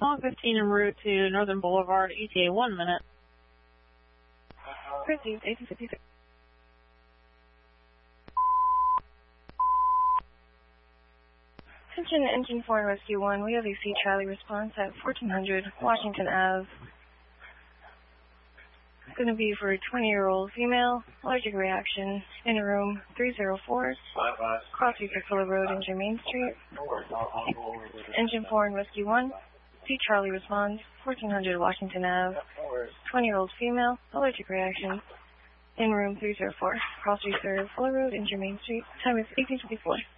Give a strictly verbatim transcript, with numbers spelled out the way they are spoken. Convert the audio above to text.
Call fifteen en route to Northern Boulevard, E T A one minute. Received, eighteen fifty-six. Attention Engine four and Rescue one, we have a C Charlie response at fourteen hundred Washington Avenue. It's going to be for a twenty-year-old female, allergic reaction, in room three oh four, Crossview Fuller Road and Germain Street. Engine four and Rescue one, C Charlie responds, fourteen hundred Washington Avenue, twenty-year-old female, allergic reaction, in room three oh four, Crossview Fuller Road and Germain Street. Time is eighteen fifty-four.